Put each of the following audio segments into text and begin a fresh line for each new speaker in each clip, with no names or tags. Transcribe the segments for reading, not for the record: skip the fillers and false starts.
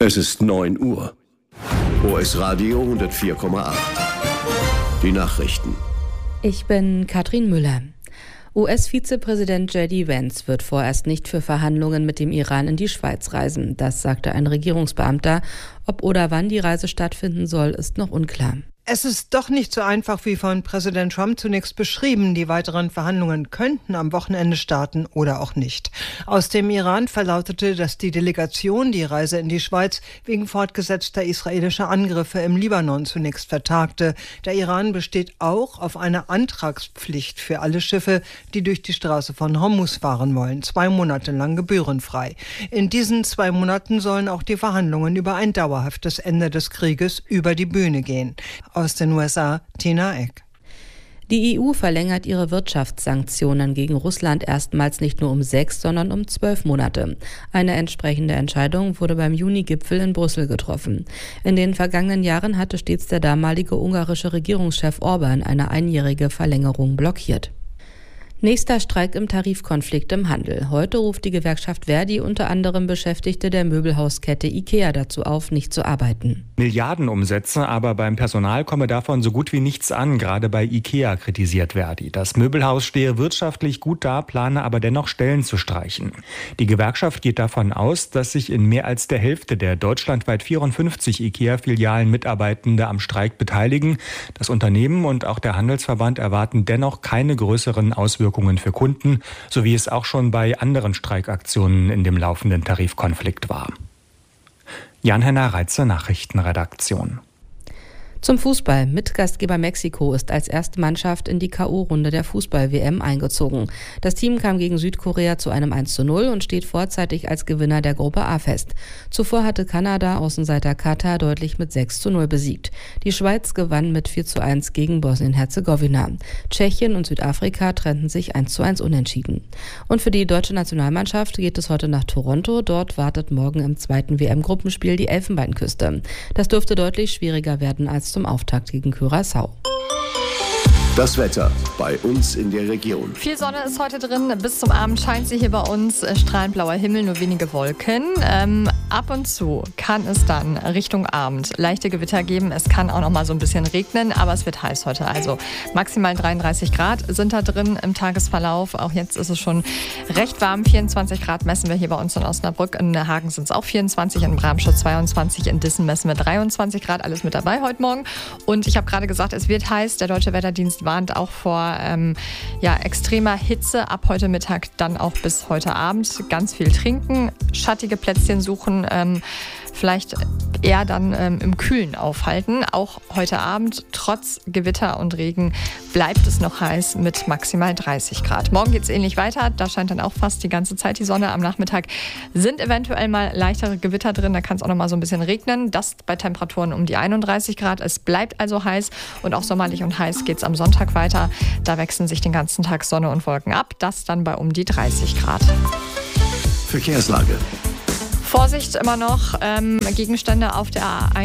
Es ist 9 Uhr. OS Radio 104,8. Die Nachrichten.
Ich bin Katrin Müller. US-Vizepräsident J.D. Vance wird vorerst nicht für Verhandlungen mit dem Iran in die Schweiz reisen. Das sagte ein Regierungsbeamter. Ob oder wann die Reise stattfinden soll, ist noch unklar.
Es ist doch nicht so einfach wie von Präsident Trump zunächst beschrieben. Die weiteren Verhandlungen könnten am Wochenende starten oder auch nicht. Aus dem Iran verlautete, dass die Delegation die Reise in die Schweiz wegen fortgesetzter israelischer Angriffe im Libanon zunächst vertagte. Der Iran besteht auch auf einer Antragspflicht für alle Schiffe, die durch die Straße von Hormuz fahren wollen. 2 Monate lang gebührenfrei. In diesen 2 Monaten sollen auch die Verhandlungen über ein dauerhaftes Ende des Krieges über die Bühne gehen. Aus den USA, Tina Eck.
Die EU verlängert ihre Wirtschaftssanktionen gegen Russland erstmals nicht nur um 6, sondern um 12 Monate. Eine entsprechende Entscheidung wurde beim Juni-Gipfel in Brüssel getroffen. In den vergangenen Jahren hatte stets der damalige ungarische Regierungschef Orbán eine einjährige Verlängerung blockiert. Nächster Streik im Tarifkonflikt im Handel. Heute ruft die Gewerkschaft Verdi unter anderem Beschäftigte der Möbelhauskette IKEA dazu auf, nicht zu arbeiten.
Milliardenumsätze, aber beim Personal komme davon so gut wie nichts an. Gerade bei IKEA kritisiert Verdi. Das Möbelhaus stehe wirtschaftlich gut da, plane aber dennoch Stellen zu streichen. Die Gewerkschaft geht davon aus, dass sich in mehr als der Hälfte der deutschlandweit 54 IKEA-Filialen Mitarbeitende am Streik beteiligen. Das Unternehmen und auch der Handelsverband erwarten dennoch keine größeren Auswirkungen für Kunden, so wie es auch schon bei anderen Streikaktionen in dem laufenden Tarifkonflikt war. Jan-Henner Reitze, Nachrichtenredaktion.
Zum Fußball. Mitgastgeber Mexiko ist als erste Mannschaft in die K.O.-Runde der Fußball-WM eingezogen. Das Team kam gegen Südkorea zu einem 1:0 und steht vorzeitig als Gewinner der Gruppe A fest. Zuvor hatte Kanada Außenseiter Katar deutlich mit 6:0 besiegt. Die Schweiz gewann mit 4:1 gegen Bosnien-Herzegowina. Tschechien und Südafrika trennten sich 1:1 unentschieden. Und für die deutsche Nationalmannschaft geht es heute nach Toronto. Dort wartet morgen im zweiten WM-Gruppenspiel die Elfenbeinküste. Das dürfte deutlich schwieriger werden als zum Auftakt gegen Curaçao.
Das Wetter bei uns in der Region.
Viel Sonne ist heute drin. Bis zum Abend scheint sie hier bei uns. Strahlend blauer Himmel, nur wenige Wolken. Ab und zu kann es dann Richtung Abend leichte Gewitter geben. Es kann auch noch mal so ein bisschen regnen, aber es wird heiß heute. Also maximal 33 Grad sind da drin im Tagesverlauf. Auch jetzt ist es schon recht warm. 24 Grad messen wir hier bei uns in Osnabrück. In Hagen sind es auch 24, in Bramschutz 22, in Dissen messen wir 23 Grad. Alles mit dabei heute Morgen. Und ich habe gerade gesagt, es wird heiß. Der Deutsche Wetterdienst warnt auch vor extremer Hitze ab heute Mittag, dann auch bis heute Abend. Ganz viel trinken, schattige Plätzchen suchen, vielleicht eher dann im Kühlen aufhalten. Auch heute Abend, trotz Gewitter und Regen, bleibt es noch heiß mit maximal 30 Grad. Morgen geht es ähnlich weiter. Da scheint dann auch fast die ganze Zeit die Sonne. Am Nachmittag sind eventuell mal leichtere Gewitter drin. Da kann es auch noch mal so ein bisschen regnen. Das bei Temperaturen um die 31 Grad. Es bleibt also heiß und auch sommerlich und heiß geht es am Sonntag weiter. Da wechseln sich den ganzen Tag Sonne und Wolken ab. Das dann bei um die 30 Grad.
Verkehrslage.
Vorsicht immer noch, Gegenstände auf der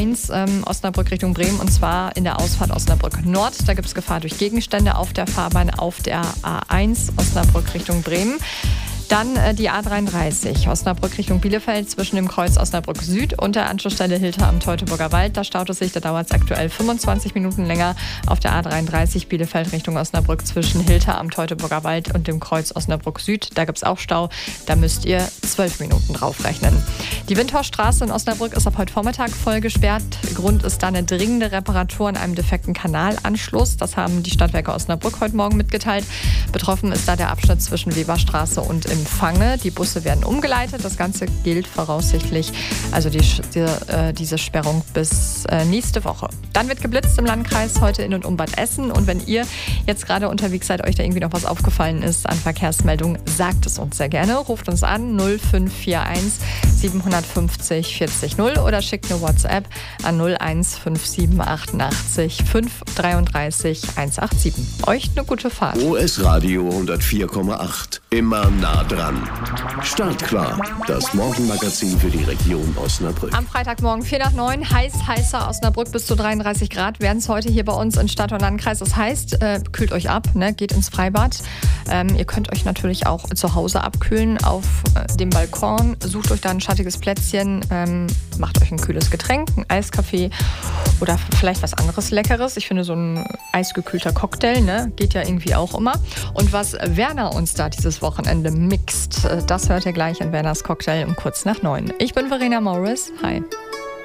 A1 Osnabrück Richtung Bremen, und zwar in der Ausfahrt Osnabrück Nord. Da gibt es Gefahr durch Gegenstände auf der Fahrbahn auf der A1 Osnabrück Richtung Bremen. Dann die A33 Osnabrück Richtung Bielefeld zwischen dem Kreuz Osnabrück Süd und der Anschlussstelle Hilter am Teutoburger Wald. Da staut es sich, da dauert es aktuell 25 Minuten länger. Auf der A33 Bielefeld Richtung Osnabrück zwischen Hilter am Teutoburger Wald und dem Kreuz Osnabrück Süd. Da gibt es auch Stau. Da müsst ihr 12 Minuten draufrechnen. Die Windhorststraße in Osnabrück ist ab heute Vormittag voll gesperrt. Grund ist da eine dringende Reparatur an einem defekten Kanalanschluss. Das haben die Stadtwerke Osnabrück heute Morgen mitgeteilt. Betroffen ist da der Abschnitt zwischen Weberstraße und Empfange. Die Busse werden umgeleitet. Das Ganze gilt voraussichtlich, also diese Sperrung bis nächste Woche. Dann wird geblitzt im Landkreis heute in und um Bad Essen. Und wenn ihr jetzt gerade unterwegs seid, euch da irgendwie noch was aufgefallen ist an Verkehrsmeldungen, sagt es uns sehr gerne. Ruft uns an 0541 750 40 0 oder schickt eine WhatsApp an 015788 533 187. Euch eine gute Fahrt.
OS Radio 104,8. Immer nah dran. Startklar. Das Morgenmagazin für die Region Osnabrück.
Am Freitagmorgen 8:45. Heißer Osnabrück bis zu 33 Grad werden es heute hier bei uns in Stadt und Landkreis. Das heißt, kühlt euch ab, ne? Geht ins Freibad. Ihr könnt euch natürlich auch zu Hause abkühlen auf dem Balkon. Sucht euch da ein schattiges Plätzchen, macht euch ein kühles Getränk, einen Eiskaffee oder vielleicht was anderes Leckeres. Ich finde, so ein eisgekühlter Cocktail, ne, geht ja irgendwie auch immer. Und was Werner uns da dieses Wochenende mixt, das hört ihr gleich in Werners Cocktail um kurz nach 9. Ich bin Verena Morris. Hi.